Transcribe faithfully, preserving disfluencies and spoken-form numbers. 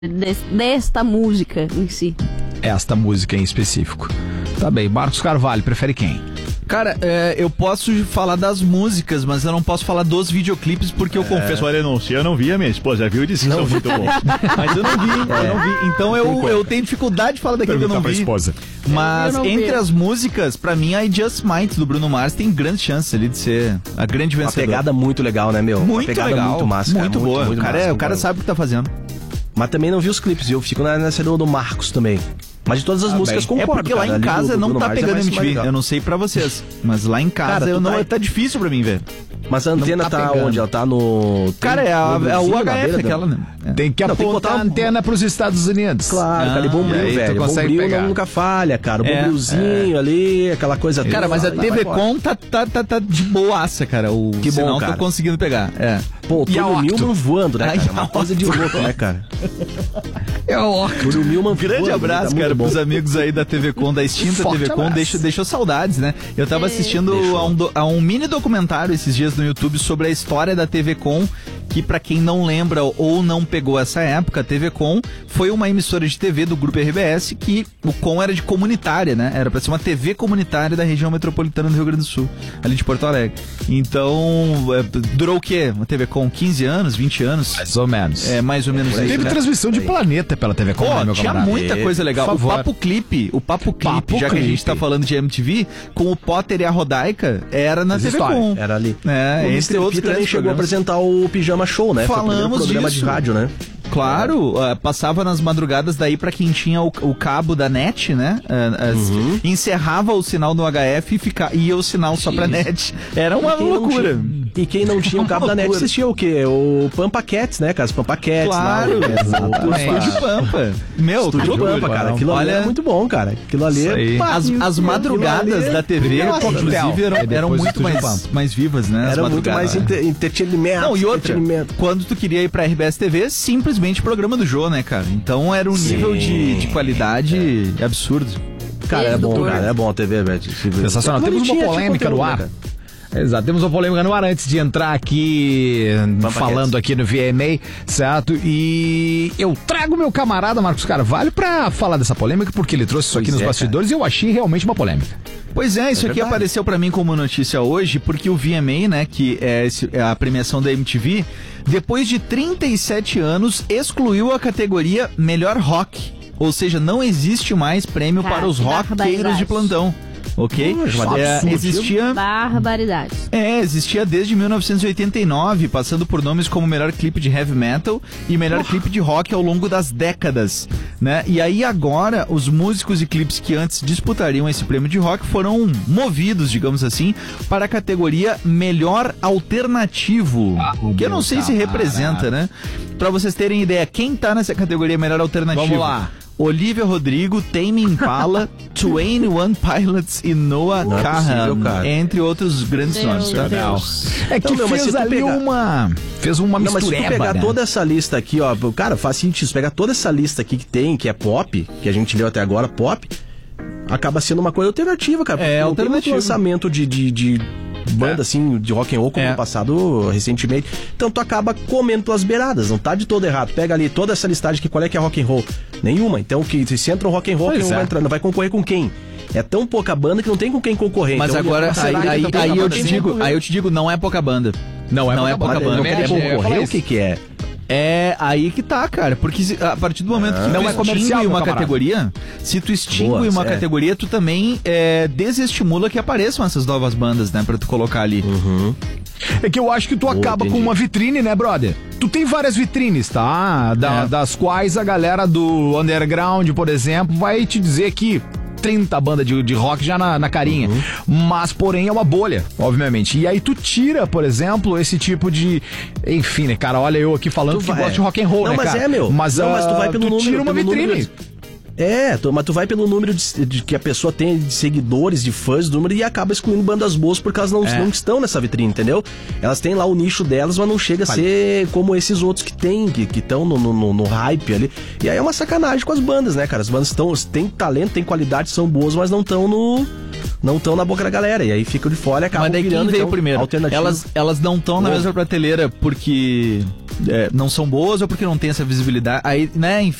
des- desta música em si. Esta música em específico. Tá bem, Marcos Carvalho, prefere quem? Cara, é, eu posso falar das músicas, mas eu não posso falar dos videoclipes, porque eu é... confesso, olha, eu não sei, eu não vi, a minha esposa viu e disse que não. São muito bons. Mas eu não vi, é. eu não vi. Então eu, eu tenho dificuldade de falar daquilo que eu não vi. Esposa. Mas não entre vi. as músicas, pra mim, a I Just Might, do Bruno Mars, tem grandes chances ali de ser a grande vencedora. Uma pegada muito legal, né, meu? Muito Uma pegada legal. muito massa. Muito cara. boa. Muito, muito o cara, massa, é, o cara sabe o que tá fazendo. Mas também não vi os clipes, eu fico nessa do, do Marcos também. Mas de todas as ah, músicas bem. concordo. É porque lá cara, em casa do, do, não do tá Mars pegando é M T V. Eu não sei pra vocês. Mas lá em casa cara, eu não, tá... tá difícil pra mim ver. Mas a antena tá, tá onde? Ela tá no... Cara, é a, é a U H F aquela, né? É. Tem que não, apontar tem que botar a antena pros Estados Unidos. Claro, ah, cara, e Bombril, velho. Bombril não, nunca falha, cara. O é, Bombrilzinho é. ali, aquela coisa... Cara, mas a T V Com tá, tá, tá, tá de boaça, cara. O que sinal bom, cara. tô conseguindo pegar. É. Pô, o Túlio Milman voando, né, cara? É uma coisa de louco, né, cara? É o Túlio Milman voando. Grande abraço, cara, pros amigos aí da T V Com, da extinta T V Com. Deixou, deixou saudades, né? Eu tava assistindo a um, a um mini documentário esses dias no YouTube sobre a história da T V Com, que pra quem não lembra ou não pegou essa época, a T V Com foi uma emissora de T V do Grupo R B S que o Com era de comunitária, né? Era pra ser uma T V comunitária da região metropolitana do Rio Grande do Sul, ali de Porto Alegre. Então, é, durou o quê? Uma T V Com quinze anos, vinte anos? Mais ou menos. É, mais ou menos. Teve isso, né? transmissão de Planeta pela T V Com, Pô, né, meu tinha camarada? muita coisa legal. O Papo Clipe, o Papo Clipe, Papo já Clipe. que a gente tá falando de M T V, com o Potter e a Rodaica, era na T V Com. Era ali. É, o entre outros também chegou a apresentar o Pijama Show, né? Falamos Foi o programa disso. de rádio, né? Claro, uh, passava nas madrugadas daí pra quem tinha o, o cabo da net, né? Uh, uh, Uhum. Encerrava o sinal no H F e fica, ia o sinal só pra net. Era uma E loucura. Tinha, e quem não tinha o cabo da net assistia o quê? O Pampa Cats, né, cara? Os Pampa Cats. Claro, lá, o Estúdio Pampa. Meu, Estúdio Pampa, cara. Aquilo Olha, ali é muito bom, cara. Aquilo ali... Pá, as, as madrugadas da T V, inclusive, eram, eram muito mais, mais vivas, né? Era muito mais entre, entretenimento. Não, e outra, quando tu queria ir pra R B S T V, simplesmente programa do Jô, né, cara? Então era um Sim. nível de, de qualidade é. absurdo. Cara, é bom, cara. É bom a T V, velho. Sensacional. Temos uma polêmica no ar. Exato, temos uma polêmica no ar antes de entrar aqui Pampa falando Cats. Aqui no V M A, certo? E eu trago meu camarada Marcos Carvalho pra falar dessa polêmica, porque ele trouxe isso aqui pois nos é, bastidores cara. E eu achei realmente uma polêmica. Pois é, isso é aqui verdade. apareceu pra mim como notícia hoje, porque o V M A, né, que é, esse, é a premiação da M T V, depois de trinta e sete anos, excluiu a categoria Melhor Rock. Ou seja, não existe mais prêmio cara, para os roqueiros de plantão. Ok? Uh, é, existia. Barbaridade. É, existia desde mil novecentos e oitenta e nove, passando por nomes como melhor clipe de heavy metal e melhor uh. clipe de rock ao longo das décadas, né? E aí agora, os músicos e clipes que antes disputariam esse prêmio de rock foram movidos, digamos assim, para a categoria melhor alternativo, ah, que eu não sei se representa, né? Pra vocês terem ideia, quem tá nessa categoria melhor alternativo? Vamos lá. Olivia Rodrigo, Tame Impala, Twain One Pilots e Noah Não Kahan, é entre outros grandes Deus nomes, tá? Deus. É que não, fez ali pegar... uma... Fez uma não, mistureba, mas se tu pegar né? toda essa lista aqui, ó... Cara, faz sentido. Se pegar toda essa lista aqui que tem, que é pop, que a gente leu até agora, pop, acaba sendo uma coisa alternativa, cara. É, alternativo. Tem um lançamento de... de, de... banda é. assim, de rock and roll como é. no passado, recentemente. Então tu acaba comendo tuas beiradas, não tá de todo errado. Pega ali toda essa listagem que qual é que é rock and roll? Nenhuma. Então que se entra um rock and roll, não é. vai entrar, não vai concorrer com quem? É tão pouca banda que não tem com quem concorrer. Mas então, agora aí, aí, aí, aí eu te digo, aí eu te digo, não é pouca banda. Não é não pouca é pouca banda. banda. Não quer concorrer, o que que é? É aí que tá, cara. Porque se, a partir do momento ah, que não tu é comercial uma camarada. categoria, se tu extingue Boa, uma é. categoria, tu também é, desestimula que apareçam essas novas bandas, né? Pra tu colocar ali. Uhum. É que eu acho que tu Boa, acaba entendi. com uma vitrine, né, brother? Tu tem várias vitrines, tá? Da, É. Das quais a galera do underground, por exemplo, vai te dizer que trinta bandas de, de rock já na, na carinha. Uhum. Mas, porém, é uma bolha, obviamente. E aí tu tira, por exemplo, esse tipo de... Enfim, né, cara? Olha eu aqui falando tu que vai, gosto de rock and roll, não, né, mas cara? É, meu. Mas, não, uh, mas tu vai pelo tu número, tira uma pelo vitrine. Número de... É, tu, mas tu vai pelo número de, de que a pessoa tem de seguidores, de fãs, do número, e acaba excluindo bandas boas porque elas não, é. não estão nessa vitrine, entendeu? Elas têm lá o nicho delas, mas não chega a vale. ser como esses outros que tem, que estão no, no, no hype ali. E aí é uma sacanagem com as bandas, né, cara? As bandas tão, têm talento, têm qualidade, são boas, mas não estão no... Não estão na boca da galera. E aí ficam de fora e acabam Mas daí virando, quem veio então, primeiro? alternativo. Elas, elas não estão na mesma prateleira porque... é, não são boas ou porque não tem essa visibilidade. Aí, né,